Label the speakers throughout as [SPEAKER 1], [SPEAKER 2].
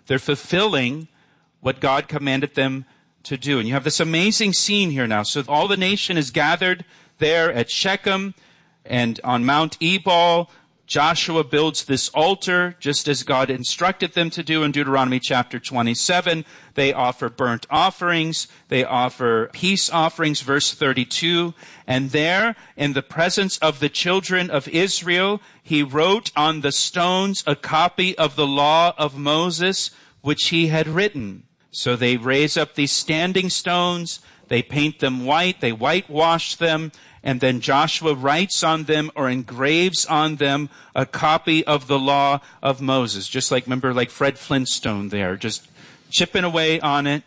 [SPEAKER 1] They're fulfilling what God commanded them to do. And you have this amazing scene here now. So all the nation is gathered there at Shechem, and on Mount Ebal, Joshua builds this altar just as God instructed them to do in Deuteronomy chapter 27. They offer burnt offerings. They offer peace offerings, verse 32. And there, in the presence of the children of Israel, he wrote on the stones a copy of the law of Moses, which he had written. So they raise up these standing stones. They paint them white. They whitewash them. And then Joshua writes on them or engraves on them a copy of the law of Moses. Just like, remember, like Fred Flintstone there, just chipping away on it.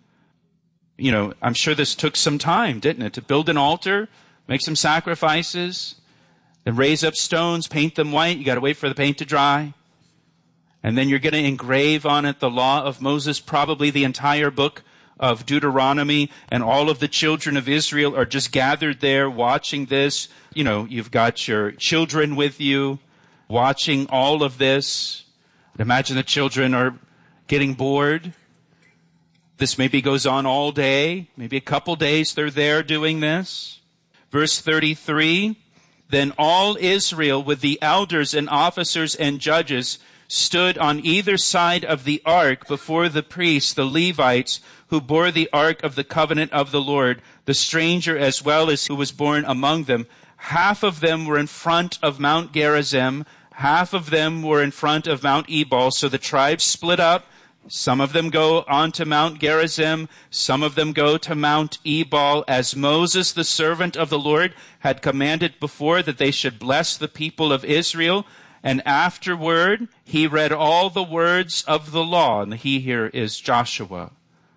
[SPEAKER 1] You know, I'm sure this took some time, didn't it? To build an altar, make some sacrifices, then raise up stones, paint them white. You got to wait for the paint to dry. And then you're going to engrave on it the law of Moses, probably the entire book of Deuteronomy, and all of the children of Israel are just gathered there watching this. You know, you've got your children with you watching all of this. Imagine the children are getting bored. This maybe goes on all day. Maybe a couple days they're there doing this. Verse 33, then all Israel with the elders and officers and judges stood on either side of the ark before the priests, the Levites, who bore the ark of the covenant of the Lord, the stranger as well as who was born among them. Half of them were in front of Mount Gerizim, half of them were in front of Mount Ebal. So the tribes split up. Some of them go on to Mount Gerizim, some of them go to Mount Ebal, as Moses, the servant of the Lord, had commanded before that they should bless the people of Israel. And afterward, he read all the words of the law. And the he here is Joshua.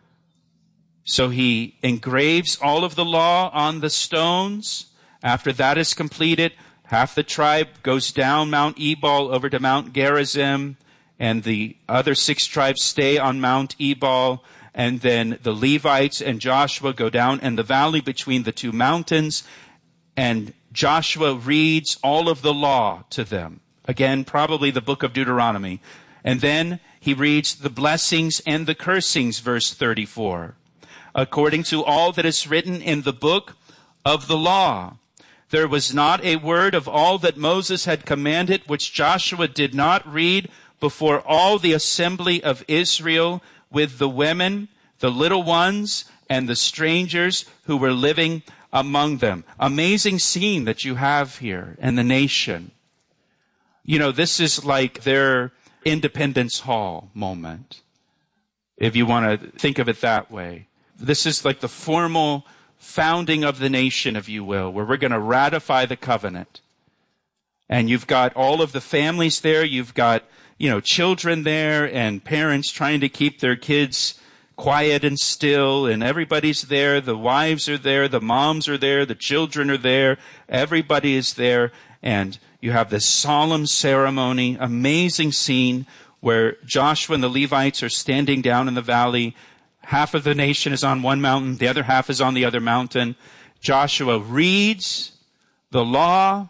[SPEAKER 1] So he engraves all of the law on the stones. After that is completed, half the tribe goes down Mount Ebal over to Mount Gerizim, and the other 6 tribes stay on Mount Ebal. And then the Levites and Joshua go down in the valley between the 2 mountains, and Joshua reads all of the law to them. Again, probably the book of Deuteronomy. And then he reads the blessings and the cursings, verse 34. According to all that is written in the book of the law, there was not a word of all that Moses had commanded which Joshua did not read before all the assembly of Israel, with the women, the little ones, and the strangers who were living among them. Amazing scene that you have here in the nation. You know, this is like their Independence Hall moment, if you want to think of it that way. This is like the formal founding of the nation, if you will, where we're going to ratify the covenant. And you've got all of the families there. You've got, you know, children there and parents trying to keep their kids quiet and still. And everybody's there. The wives are there. The moms are there. The children are there. Everybody is there. And you have this solemn ceremony, amazing scene where Joshua and the Levites are standing down in the valley. Half of the nation is on one mountain. The other half is on the other mountain. Joshua reads the law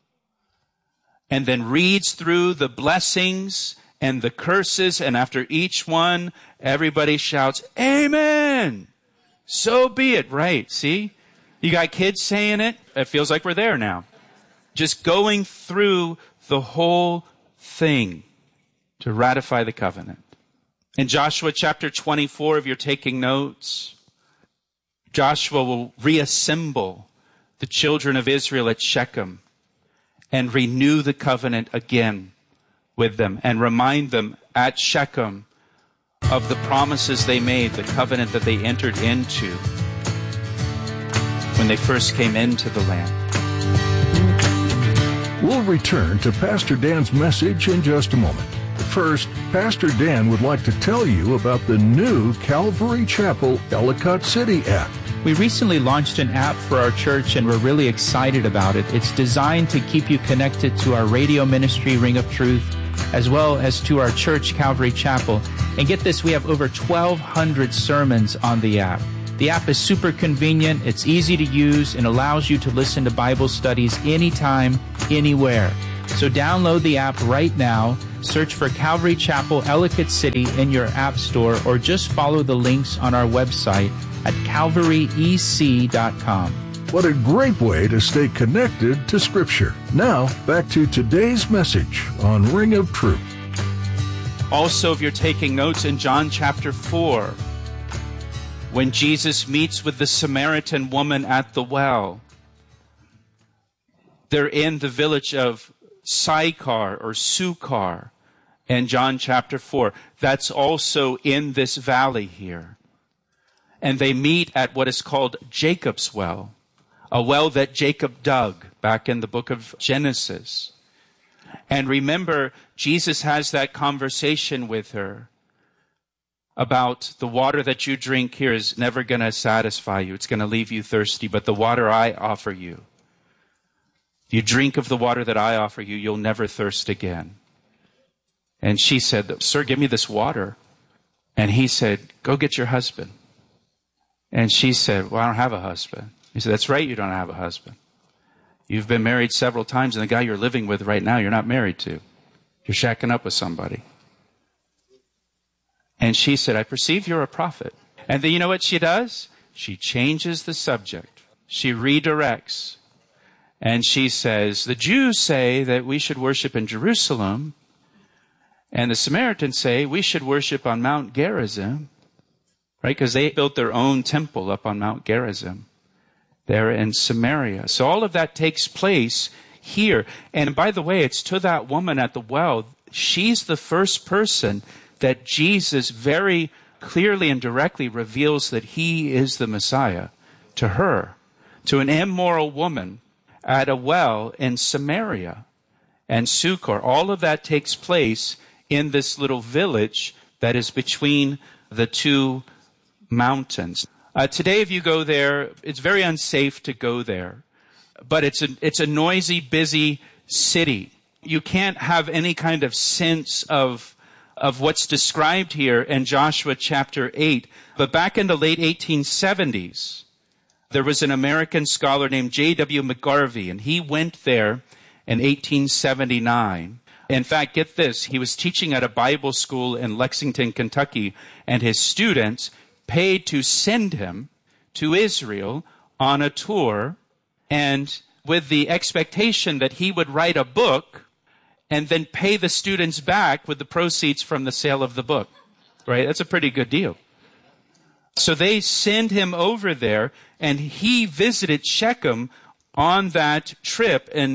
[SPEAKER 1] and then reads through the blessings and the curses. And after each one, everybody shouts, "Amen! So be it." Right, see? You got kids saying it. It feels like we're there now. Just going through the whole thing to ratify the covenant. In Joshua chapter 24, if you're taking notes, Joshua will reassemble the children of Israel at Shechem and renew the covenant again with them and remind them at Shechem of the promises they made, the covenant that they entered into when they first came into the land.
[SPEAKER 2] We'll return to Pastor Dan's message in just a moment. First, Pastor Dan would like to tell you about the new Calvary Chapel Ellicott City app.
[SPEAKER 3] We recently launched an app for our church, and we're really excited about it. It's designed to keep you connected to our radio ministry, Ring of Truth, as well as to our church, Calvary Chapel. And get this, we have over 1,200 sermons on the app. The app is super convenient, it's easy to use, and allows you to listen to Bible studies anytime, anywhere. So download the app right now, search for Calvary Chapel, Ellicott City in your app store, or just follow the links on our website at calvaryec.com.
[SPEAKER 2] What a great way to stay connected to Scripture. Now, back to today's message on Ring of Truth.
[SPEAKER 1] Also, if you're taking notes, in John chapter 4, when Jesus meets with the Samaritan woman at the well, they're in the village of Sychar or Sukar in John chapter 4. That's also in this valley here. And they meet at what is called Jacob's well, a well that Jacob dug back in the book of Genesis. And remember, Jesus has that conversation with her about the water that you drink here is never going to satisfy you. It's going to leave you thirsty. But the water I offer you, if you drink of the water that I offer you, you'll never thirst again. And she said, "Sir, give me this water." And he said, "Go get your husband." And she said, "Well, I don't have a husband." He said, "That's right, you don't have a husband. You've been married several times, and the guy you're living with right now, you're not married to. You're shacking up with somebody." And she said, "I perceive you're a prophet." And then you know what she does? She changes the subject. She redirects. And she says, "The Jews say that we should worship in Jerusalem, and the Samaritans say we should worship on Mount Gerizim," right? Because they built their own temple up on Mount Gerizim there in Samaria. So all of that takes place here. And by the way, it's to that woman at the well. She's the first person that Jesus very clearly and directly reveals that he is the Messiah to her, to an immoral woman at a well in Samaria and Sukar. All of that takes place in this little village that is between the two mountains. Today, if you go there, it's very unsafe to go there. But it's a noisy, busy city. You can't have any kind of sense of what's described here in Joshua chapter 8. But back in the late 1870s, there was an American scholar named J.W. McGarvey, and he went there in 1879. In fact, get this, he was teaching at a Bible school in Lexington, Kentucky, and his students paid to send him to Israel on a tour, and with the expectation that he would write a book and then pay the students back with the proceeds from the sale of the book. Right? That's a pretty good deal. So they send him over there, and he visited Shechem on that trip in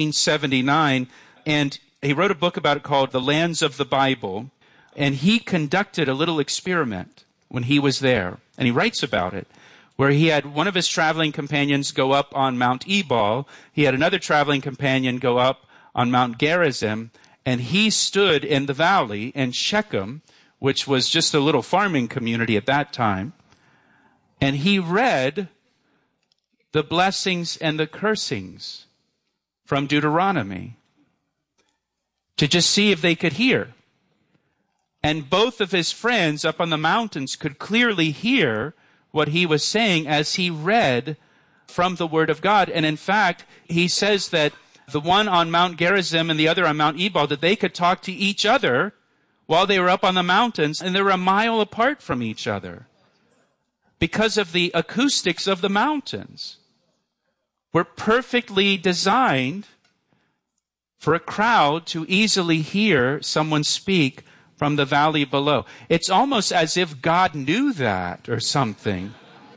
[SPEAKER 1] 1879, and he wrote a book about it called The Lands of the Bible, and he conducted a little experiment when he was there, and he writes about it, where he had one of his traveling companions go up on Mount Ebal, he had another traveling companion go up on Mount Gerizim, and he stood in the valley in Shechem, which was just a little farming community at that time, and he read the blessings and the cursings from Deuteronomy to just see if they could hear. And both of his friends up on the mountains could clearly hear what he was saying as he read from the Word of God. And in fact, he says that the one on Mount Gerizim and the other on Mount Ebal, that they could talk to each other while they were up on the mountains, and they were a mile apart from each other because of the acoustics of the mountains. Were perfectly designed for a crowd to easily hear someone speak from the valley below. It's almost as if God knew that or something.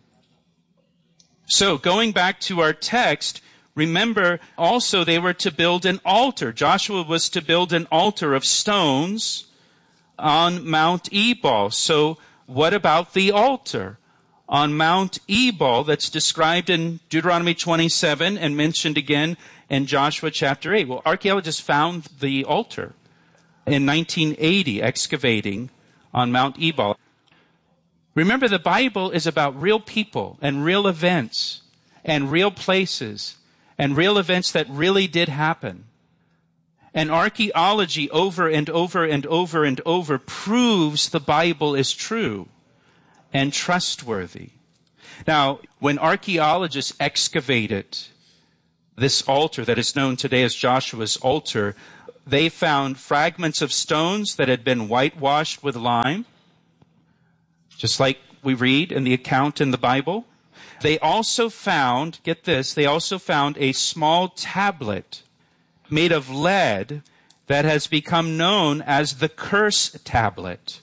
[SPEAKER 1] So going back to our text, remember also they were to build an altar. Joshua was to build an altar of stones on Mount Ebal. So what about the altar on Mount Ebal that's described in Deuteronomy 27 and mentioned again in Joshua chapter 8? Well, archaeologists found the altar in 1980, excavating on Mount Ebal. Remember, the Bible is about real people and real events and real places and real events that really did happen. And archaeology over and over and over and over proves the Bible is true and trustworthy. Now, when archaeologists excavated this altar that is known today as Joshua's altar, they found fragments of stones that had been whitewashed with lime, just like we read in the account in the Bible. They also found, get this, they also found a small tablet made of lead that has become known as the Curse Tablet.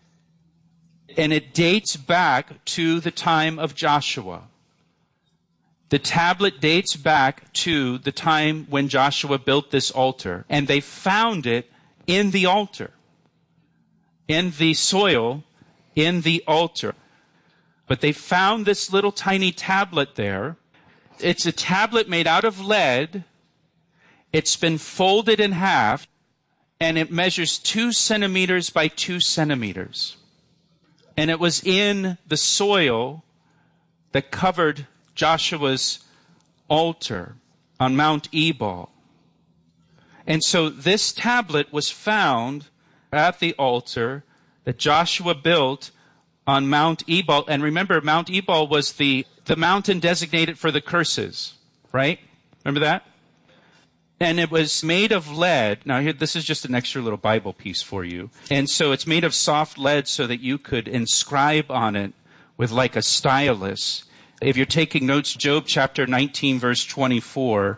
[SPEAKER 1] And it dates back to the time of Joshua. The tablet dates back to the time when Joshua built this altar. And they found it in the altar, in the soil, in the altar. But they found this little tiny tablet there. It's a tablet made out of lead. It's been folded in half, and it measures 2 centimeters by 2 centimeters. And it was in the soil that covered Joshua's altar on Mount Ebal. And so this tablet was found at the altar that Joshua built on Mount Ebal. And remember, Mount Ebal was the mountain designated for the curses, right? Remember that? And it was made of lead. Now here, this is just an extra little Bible piece for you. And so it's made of soft lead so that you could inscribe on it with like a stylus. If you're taking notes, Job chapter 19, verse 24,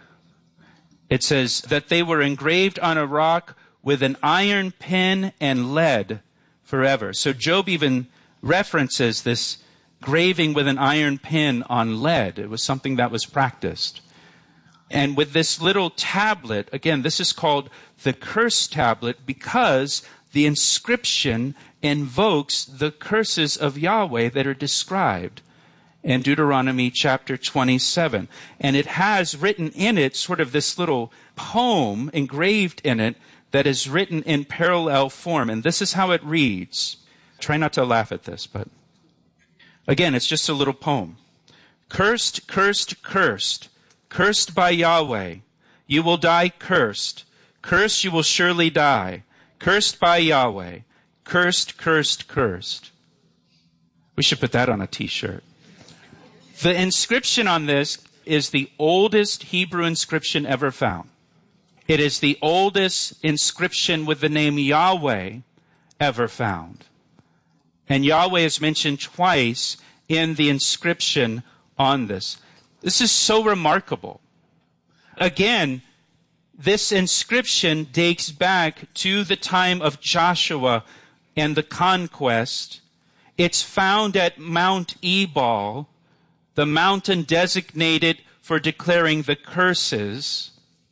[SPEAKER 1] it says that they were engraved on a rock with an iron pen and lead forever. So Job even references this graving with an iron pen on lead. It was something that was practiced. And with this little tablet, again, this is called the Curse Tablet because the inscription invokes the curses of Yahweh that are described in Deuteronomy chapter 27. And it has written in it sort of this little poem engraved in it that is written in parallel form. And this is how it reads. Try not to laugh at this, but again, it's just a little poem. Cursed, cursed, cursed. Cursed by Yahweh, you will die cursed. Cursed, you will surely die. Cursed by Yahweh. Cursed, cursed, cursed. We should put that on a t-shirt. The inscription on this is the oldest Hebrew inscription ever found. It is the oldest inscription with the name Yahweh ever found. And Yahweh is mentioned twice in the inscription on this. This is so remarkable. Again, this inscription dates back to the time of Joshua and the conquest. It's found at Mount Ebal, the mountain designated for declaring the curses.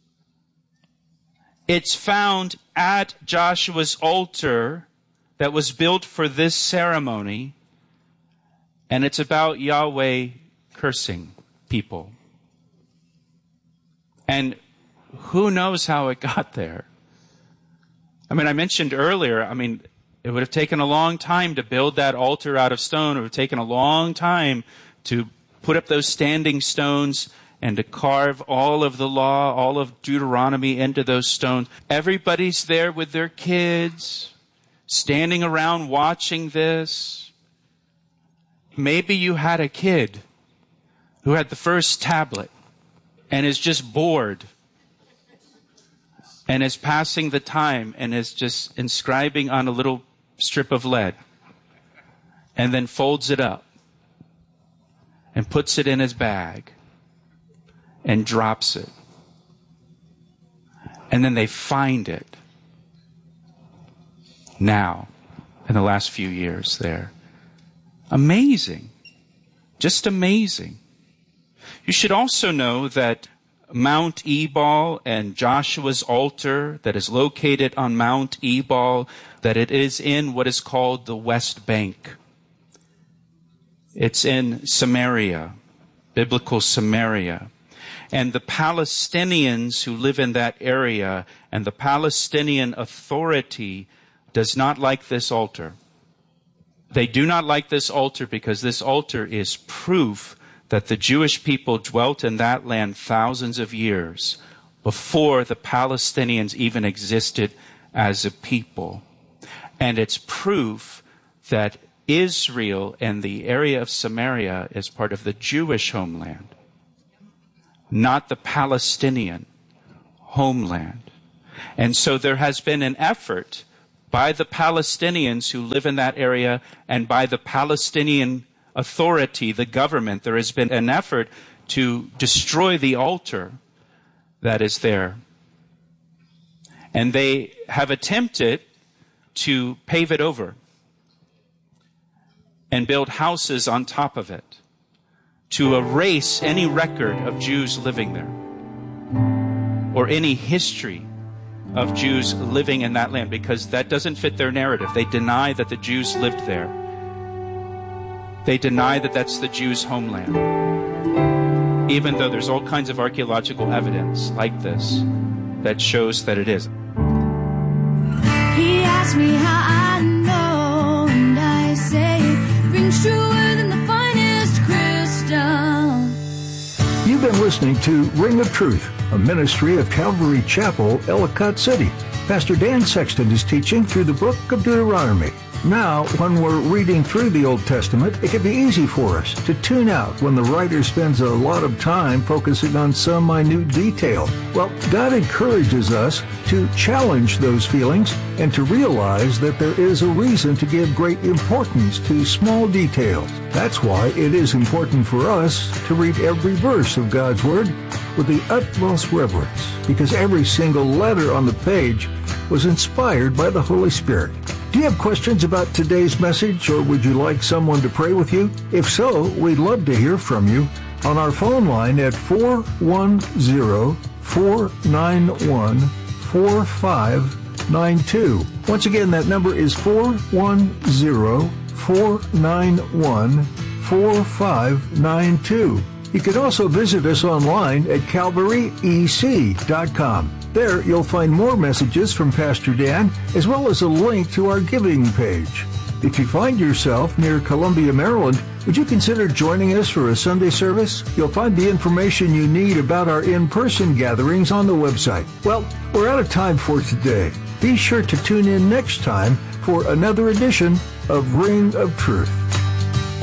[SPEAKER 1] It's found at Joshua's altar that was built for this ceremony. And it's about Yahweh cursing people. And who knows how it got there? I mean, I mentioned earlier, it would have taken a long time to build that altar out of stone. It would have taken a long time to put up those standing stones and to carve all of the law, all of Deuteronomy into those stones. Everybody's there with their kids, standing around watching this. Maybe you had a kid who had the first tablet and is just bored and is passing the time and is just inscribing on a little strip of lead and then folds it up and puts it in his bag and drops it. And then they find it now in the last few years there. Amazing. Just amazing. You should also know that Mount Ebal and Joshua's altar that is located on Mount Ebal, that it is in what is called the West Bank. It's in Samaria, biblical Samaria. And the Palestinians who live in that area and the Palestinian Authority does not like this altar. They do not like this altar because this altar is proof that the Jewish people dwelt in that land thousands of years before the Palestinians even existed as a people. And it's proof that Israel and the area of Samaria is part of the Jewish homeland, not the Palestinian homeland. And so there has been an effort by the Palestinians who live in that area and by the Palestinian Authority, the government, there has been an effort to destroy the altar that is there. And they have attempted to pave it over and build houses on top of it to erase any record of Jews living there or any history of Jews living in that land, because that doesn't fit their narrative. They deny that the Jews lived there. They deny that that's the Jews' homeland, even though there's all kinds of archaeological evidence like this that shows that it is.
[SPEAKER 4] He asked me how I know, and I say it rings truer than the finest crystal.
[SPEAKER 2] You've been listening to Ring of Truth, a ministry of Calvary Chapel, Ellicott City. Pastor Dan Sexton is teaching through the book of Deuteronomy. Now, when we're reading through the Old Testament, it can be easy for us to tune out when the writer spends a lot of time focusing on some minute detail. Well, God encourages us to challenge those feelings and to realize that there is a reason to give great importance to small details. That's why it is important for us to read every verse of God's Word with the utmost reverence, because every single letter on the page was inspired by the Holy Spirit. Do you have questions about today's message, or would you like someone to pray with you? If so, we'd love to hear from you on our phone line at 410-491-4592. Once again, that number is 410-491-4592. You can also visit us online at calvaryec.com. There, you'll find more messages from Pastor Dan, as well as a link to our giving page. If you find yourself near Columbia, Maryland, would you consider joining us for a Sunday service? You'll find the information you need about our in-person gatherings on the website. Well, we're out of time for today. Be sure to tune in next time for another edition of Ring of Truth.